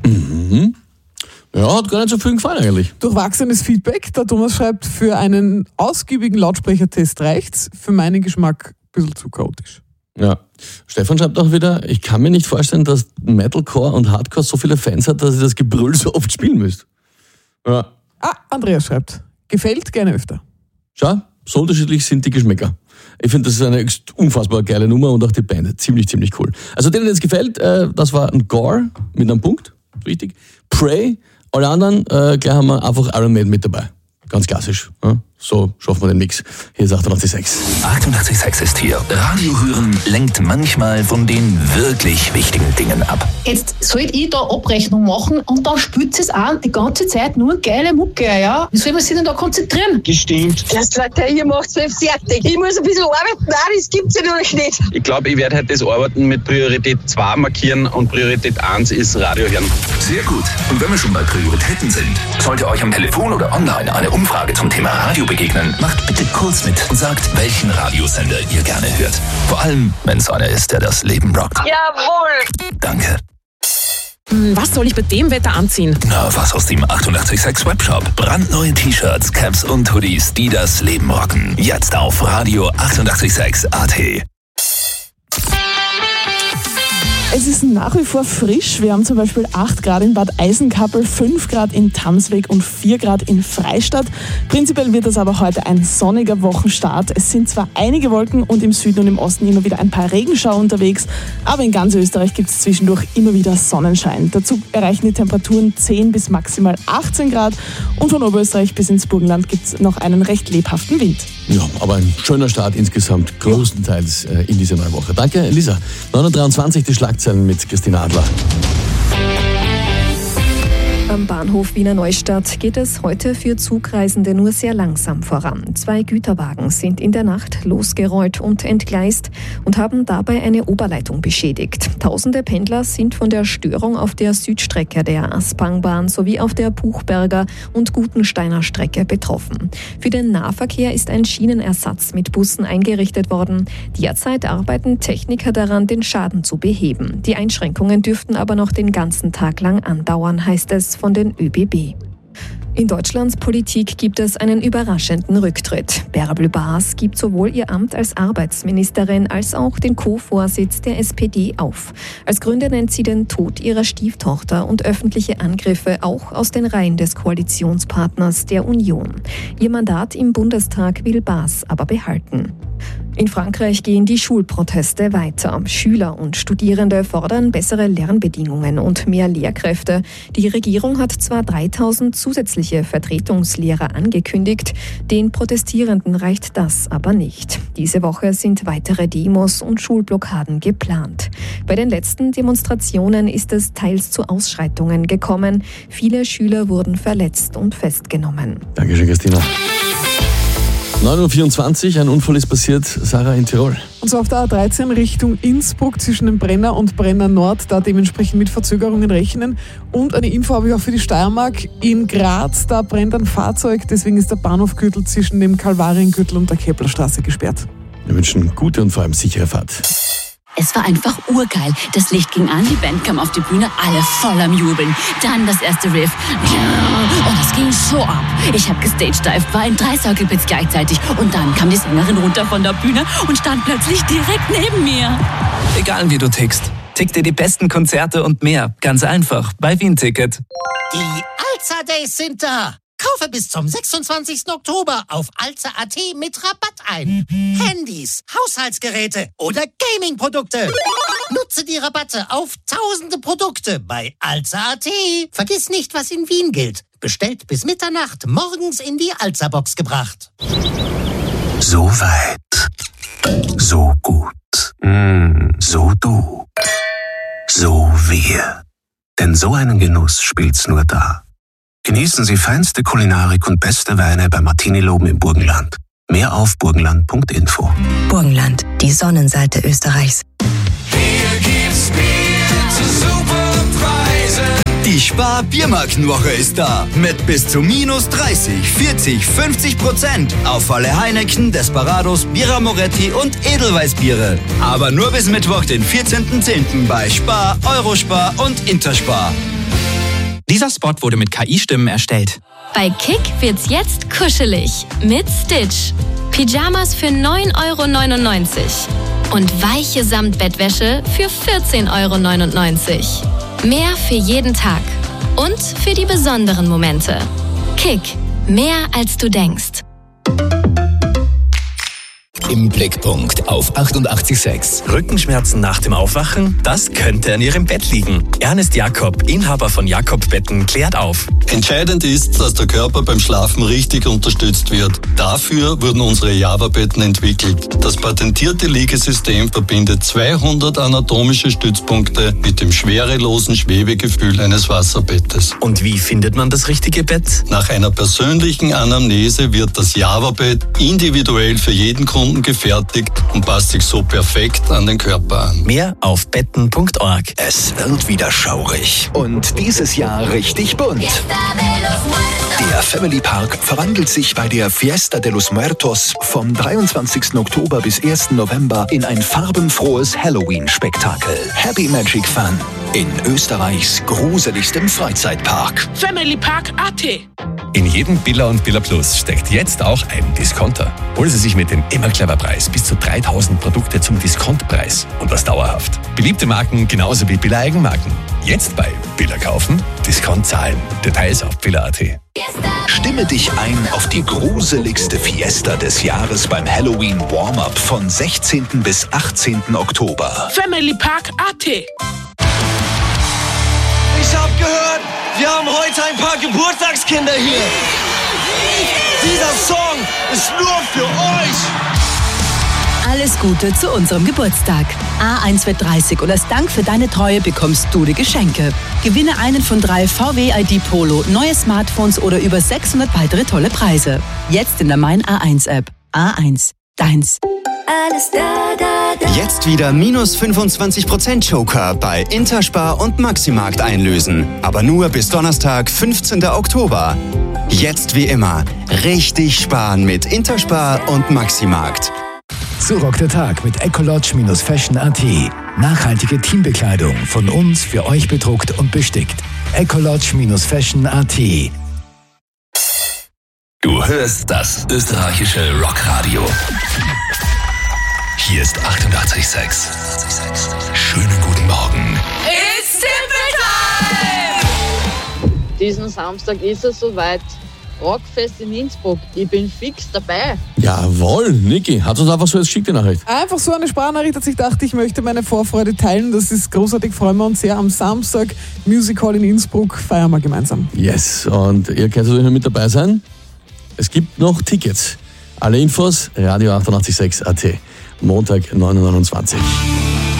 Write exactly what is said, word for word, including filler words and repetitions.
Mhm. Ja, hat gar nicht so viel gefallen eigentlich. Durchwachsenes Feedback. Der Thomas schreibt, für einen ausgiebigen Lautsprechertest reicht's. Für meinen Geschmack ein bisschen zu chaotisch. Ja. Stefan schreibt auch wieder, ich kann mir nicht vorstellen, dass Metalcore und Hardcore so viele Fans hat, dass ihr das Gebrüll so oft spielen müsst. Ja. Ah, Andreas schreibt, gefällt gerne öfter. Schau, so unterschiedlich sind die Geschmäcker. Ich finde, das ist eine unfassbar geile Nummer und auch die Band ziemlich, ziemlich cool. Also denen jetzt gefällt, äh, das war ein Gore mit einem Punkt, richtig. Prey, alle anderen, äh, gleich haben wir einfach Iron Maiden mit dabei. Ganz klassisch. Ja? So schaffen wir den Mix. Hier ist achtundachtzig Komma sechs. achtundachtzig Komma sechs ist hier. Radio hören lenkt manchmal von den wirklich wichtigen Dingen ab. Jetzt sollte ich da Abrechnung machen und dann spült es an die ganze Zeit nur geile Mucke, ja? Wie soll man sich denn da konzentrieren? Gestimmt. Das Leute, ihr macht es fertig. Ich muss ein bisschen arbeiten. Nein, das gibt's ja natürlich nicht. Ich glaube, ich werde heute das Arbeiten mit Priorität zwei markieren und Priorität eins ist Radio hören. Sehr gut. Und wenn wir schon bei Prioritäten sind, sollte euch am Telefon oder online eine Umfrage zum Thema Radio begegnen, macht bitte kurz mit und sagt, welchen Radiosender ihr gerne hört. Vor allem, wenn es einer ist, der das Leben rockt. Jawohl. Danke. Was soll ich bei dem Wetter anziehen? Na, was aus dem achtundachtzig Komma sechs Webshop. Brandneue T-Shirts, Caps und Hoodies, die das Leben rocken. Jetzt auf Radio achtundachtzig Komma sechs A T. Es ist nach wie vor frisch. Wir haben zum Beispiel acht Grad in Bad Eisenkappel, fünf Grad in Tamsweg und vier Grad in Freistadt. Prinzipiell wird das aber heute ein sonniger Wochenstart. Es sind zwar einige Wolken und im Süden und im Osten immer wieder ein paar Regenschauer unterwegs, aber in ganz Österreich gibt es zwischendurch immer wieder Sonnenschein. Dazu erreichen die Temperaturen zehn bis maximal achtzehn Grad und von Oberösterreich bis ins Burgenland gibt es noch einen recht lebhaften Wind. Ja, aber ein schöner Start insgesamt, größtenteils äh, in diese neue Woche. Danke, Lisa. neun Uhr dreiundzwanzig, die Schlagzeilen mit Christina Adler. Am Bahnhof Wiener Neustadt geht es heute für Zugreisende nur sehr langsam voran. Zwei Güterwagen sind in der Nacht losgerollt und entgleist und haben dabei eine Oberleitung beschädigt. Tausende Pendler sind von der Störung auf der Südstrecke der Aspangbahn sowie auf der Buchberger und Gutensteiner Strecke betroffen. Für den Nahverkehr ist ein Schienenersatz mit Bussen eingerichtet worden. Derzeit arbeiten Techniker daran, den Schaden zu beheben. Die Einschränkungen dürften aber noch den ganzen Tag lang andauern, heißt es von den ÖBB. In Deutschlands Politik gibt es einen überraschenden Rücktritt. Bärbel Baas gibt sowohl ihr Amt als Arbeitsministerin als auch den Co-Vorsitz der S P D auf. Als Gründe nennt sie den Tod ihrer Stieftochter und öffentliche Angriffe auch aus den Reihen des Koalitionspartners der Union. Ihr Mandat im Bundestag will Baas aber behalten. In Frankreich gehen die Schulproteste weiter. Schüler und Studierende fordern bessere Lernbedingungen und mehr Lehrkräfte. Die Regierung hat zwar dreitausend zusätzliche Vertretungslehrer angekündigt, den Protestierenden reicht das aber nicht. Diese Woche sind weitere Demos und Schulblockaden geplant. Bei den letzten Demonstrationen ist es teils zu Ausschreitungen gekommen. Viele Schüler wurden verletzt und festgenommen. Dankeschön, Christina. neun Uhr vierundzwanzig, ein Unfall ist passiert, Sarah, in Tirol. Und zwar auf der A dreizehn Richtung Innsbruck zwischen dem Brenner und Brenner Nord, da dementsprechend mit Verzögerungen rechnen. Und eine Info habe ich auch für die Steiermark. In Graz, da brennt ein Fahrzeug, deswegen ist der Bahnhofgürtel zwischen dem Kalvariengürtel und der Keplerstraße gesperrt. Wir wünschen gute und vor allem sichere Fahrt. Es war einfach urgeil. Das Licht ging an, die Band kam auf die Bühne, alle voll am Jubeln. Dann das erste Riff. Und es ging so ab. Ich hab gestagedived, war in drei Circle Pits gleichzeitig. Und dann kam die Sängerin runter von der Bühne und stand plötzlich direkt neben mir. Egal wie du tickst, tick dir die besten Konzerte und mehr. Ganz einfach bei Wien Ticket. Die Alza Days sind da. Kaufe bis zum sechsundzwanzigsten Oktober auf alza punkt at mit Rabatt ein. Handys, Haushaltsgeräte oder Gaming-Produkte. Nutze die Rabatte auf tausende Produkte bei alza punkt at. Vergiss nicht, was in Wien gilt. Bestellt bis Mitternacht, morgens in die Alza-Box gebracht. So weit, so gut, mm, so du, so wir. Denn so einen Genuss spielt's nur da. Genießen Sie feinste Kulinarik und beste Weine bei Martini-Loben im Burgenland. Mehr auf burgenland punkt info. Burgenland, die Sonnenseite Österreichs. Hier gibt's Bier zu super Preisen. Die Spar-Biermarkenwoche ist da. Mit bis zu minus dreißig, vierzig, fünfzig Prozent auf alle Heineken, Desperados, Birra Moretti und Edelweißbiere. Aber nur bis Mittwoch, den vierzehnten zehnten bei Spar, Eurospar und Interspar. Dieser Spot wurde mit K I-Stimmen erstellt. Bei Kick wird's jetzt kuschelig mit Stitch. Pyjamas für neun Euro neunundneunzig und weiche Samtbettwäsche für vierzehn Euro neunundneunzig. Mehr für jeden Tag und für die besonderen Momente. Kick, mehr als du denkst. Im Blickpunkt auf achtundachtzig Komma sechs. Rückenschmerzen nach dem Aufwachen? Das könnte an Ihrem Bett liegen. Ernest Jakob, Inhaber von Jakob Betten, klärt auf. Entscheidend ist, dass der Körper beim Schlafen richtig unterstützt wird. Dafür wurden unsere Java-Betten entwickelt. Das patentierte Liegesystem verbindet zweihundert anatomische Stützpunkte mit dem schwerelosen Schwebegefühl eines Wasserbettes. Und wie findet man das richtige Bett? Nach einer persönlichen Anamnese wird das Java-Bett individuell für jeden Kunden gefertigt und passt sich so perfekt an den Körper an. Mehr auf betten punkt org. Es wird wieder schaurig und dieses Jahr richtig bunt. Der Family Park verwandelt sich bei der Fiesta de los Muertos vom dreiundzwanzigsten Oktober bis ersten November in ein farbenfrohes Halloween-Spektakel. Happy Magic Fun in Österreichs gruseligstem Freizeitpark. Family Park punkt a t. In jedem Billa und Billa Plus steckt jetzt auch ein Discounter. Holen Sie sich mit dem immer clever Preis bis zu dreitausend Produkte zum Diskontpreis und das dauerhaft. Beliebte Marken genauso wie Billa Eigenmarken. Jetzt bei Billa kaufen, Discount zahlen. Details auf billa punkt a t. Stimme dich ein auf die gruseligste Fiesta des Jahres beim Halloween Warm-Up von sechzehnten bis achtzehnten Oktober. Family Park punkt a t. Ich hab gehört, wir haben heute ein paar Geburtstagskinder hier. Dieser Song ist nur für euch. Alles Gute zu unserem Geburtstag. A eins wird dreißig und als Dank für deine Treue bekommst du die Geschenke. Gewinne einen von drei V W I D Polo, neue Smartphones oder über sechshundert weitere tolle Preise. Jetzt in der Mein A eins App. A eins, deins. Alles da, da, da. Jetzt wieder minus fünfundzwanzig Prozent Joker bei Interspar und Maximarkt einlösen. Aber nur bis Donnerstag, fünfzehnten Oktober. Jetzt wie immer, richtig sparen mit Interspar und Maximarkt. So rockt der Tag mit Ecolodge-Fashion punkt a t. Nachhaltige Teambekleidung von uns für euch bedruckt und bestickt. Ecolodge-Fashion punkt a t. Du hörst das österreichische Rockradio. Hier ist achtundachtzig Komma sechs. Schönen guten Morgen. It's Simple Time! Diesen Samstag ist es soweit. Rockfest in Innsbruck. Ich bin fix dabei. Jawohl, Niki, hat uns einfach so als schickte Nachricht. Einfach so eine Sprachnachricht, dass ich dachte, ich möchte meine Vorfreude teilen. Das ist großartig, freuen wir uns sehr. Am Samstag Music Hall in Innsbruck feiern wir gemeinsam. Yes, und ihr könnt natürlich mit dabei sein. Es gibt noch Tickets. Alle Infos, Radio achtundachtzig Komma sechs punkt a t. Montag neun Uhr neunundzwanzig.